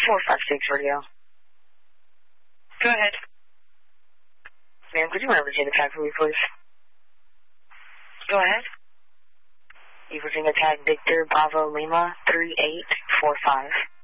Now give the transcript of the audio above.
456 radio. Go ahead. Ma'am, could you run Virginia tag for me, please? Go ahead. Virginia tag Victor Bravo Lima 3845.